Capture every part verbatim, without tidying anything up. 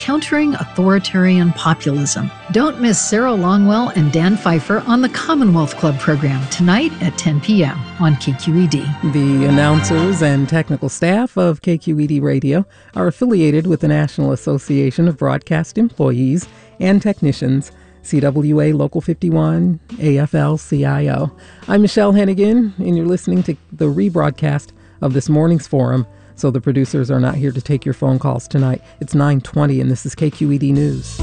Countering Authoritarian Populism. Don't miss Sarah Longwell and Dan Pfeiffer on the Commonwealth Club program tonight at ten p.m. on K Q E D. The announcers and technical staff of K Q E D Radio are affiliated with the National Association of Broadcast Employees and Technicians, C W A Local fifty-one, A F L C I O. I'm Michelle Hennigan, and you're listening to the rebroadcast of this morning's forum. So the producers are not here to take your phone calls tonight. It's nine twenty, and this is K Q E D News.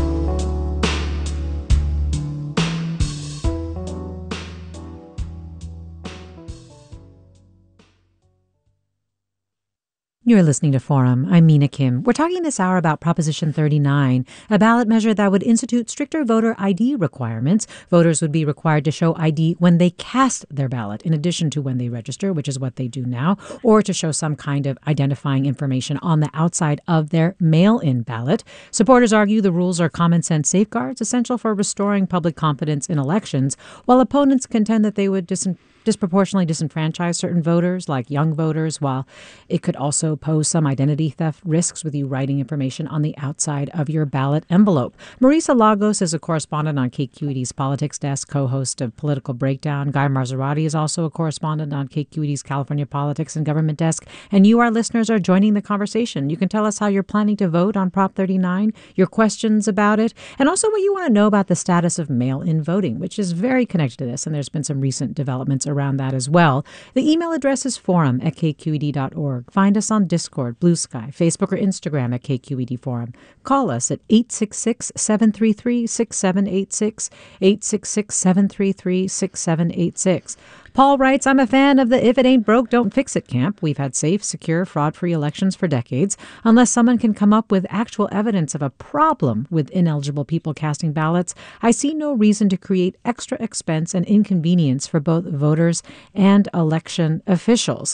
You're listening to Forum. I'm Mina Kim. We're talking this hour about Proposition thirty-nine, a ballot measure that would institute stricter voter I D requirements. Voters would be required to show I D when they cast their ballot, in addition to when they register, which is what they do now, or to show some kind of identifying information on the outside of their mail-in ballot. Supporters argue the rules are common-sense safeguards essential for restoring public confidence in elections, while opponents contend that they would dis- disproportionately disenfranchise certain voters, like young voters, while it could also pose some identity theft risks with you writing information on the outside of your ballot envelope. Marisa Lagos is a correspondent on K Q E D's Politics Desk, co-host of Political Breakdown. Guy Marzorati is also a correspondent on K Q E D's California Politics and Government Desk. And you, our listeners, are joining the conversation. You can tell us how you're planning to vote on Prop thirty-nine, your questions about it, and also what you want to know about the status of mail-in voting, which is very connected to this, and there's been some recent developments around that as well. The email address is forum at k q e d dot org. Find us on Discord, Blue Sky, Facebook, or Instagram at K Q E D Forum. Call us at eight six six, seven three three, six seven eight six, eight six six, seven three three, six seven eight six. Paul writes, I'm a fan of the if it ain't broke, don't fix it camp. We've had safe, secure, fraud-free elections for decades. Unless someone can come up with actual evidence of a problem with ineligible people casting ballots, I see no reason to create extra expense and inconvenience for both voters and election officials.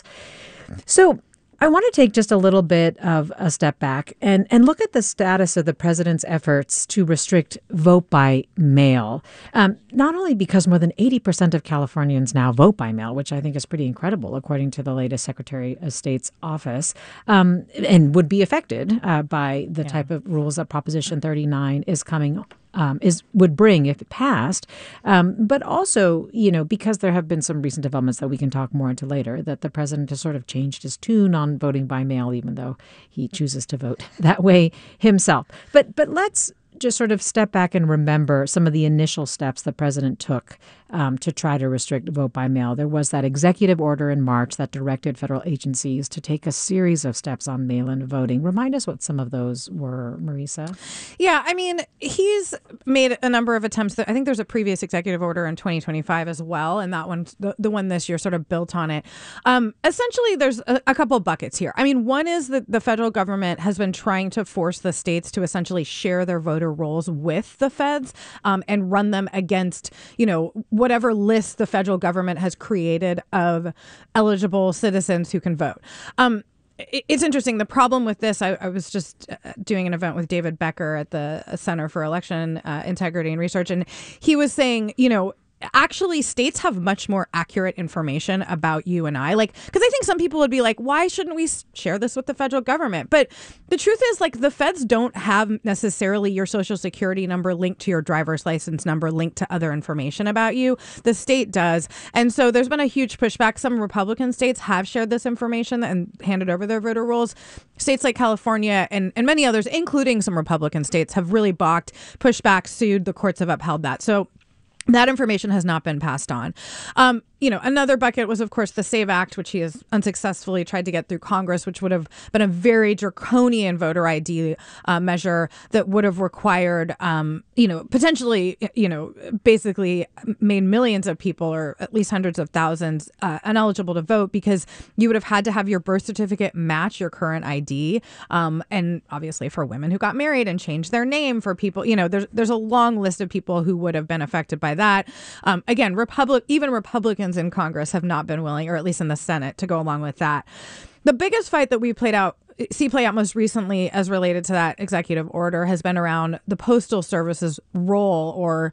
So I want to take just a little bit of a step back and, and look at the status of the president's efforts to restrict vote by mail, um, not only because more than eighty percent of Californians now vote by mail, which I think is pretty incredible, according to the latest Secretary of State's office, um, and would be affected uh, by the yeah. type of rules that Proposition thirty-nine is coming Um, is would bring if it passed, um, but also, you know, because there have been some recent developments that we can talk more into later, that the president has sort of changed his tune on voting by mail, even though he chooses to vote that way himself. But but let's just sort of step back and remember some of the initial steps the president took um, to try to restrict vote by mail. There was that executive order in March that directed federal agencies to take a series of steps on mail-in voting. Remind us what some of those were, Marisa. Yeah, I mean, he's made a number of attempts. That, I think there's a previous executive order in twenty twenty-five as well, and that one, the, the one this year, sort of built on it. Um, essentially, there's a, a couple buckets here. I mean, one is that the federal government has been trying to force the states to essentially share their voter rolls with the feds um, and run them against, you know, whatever list the federal government has created of eligible citizens who can vote. Um, It's interesting. The problem with this, I, I was just doing an event with David Becker at the Center for Election uh, Integrity and Research, and he was saying, you know, actually states have much more accurate information about you and I. Like, because I think some people would be like, why shouldn't we share this with the federal government? But the truth is, like, the feds don't have necessarily your social security number linked to your driver's license number linked to other information about you. The state does. And so there's been a huge pushback. Some Republican states have shared this information and handed over their voter rolls. States like California and, and many others, including some Republican states, have really balked, pushed back, sued. The courts have upheld that. So that information has not been passed on. Um, you know, another bucket was, of course, the SAVE Act, which he has unsuccessfully tried to get through Congress, which would have been a very draconian voter I D uh, measure that would have required, um, you know, potentially, you know, basically made millions of people, or at least hundreds of thousands, uh, ineligible to vote, because you would have had to have your birth certificate match your current I D. Um, and obviously for women who got married and changed their name, for people, you know, there's there's a long list of people who would have been affected by that. Um, again, Republic, even Republicans in Congress have not been willing, or at least in the Senate, to go along with that. The biggest fight that we played out, see play out most recently as related to that executive order has been around the Postal Service's role, or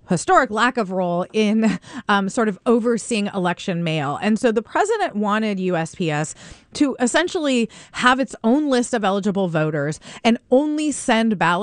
historic lack of role in um, sort of overseeing election mail. And so the president wanted U S P S to essentially have its own list of eligible voters and only send ballots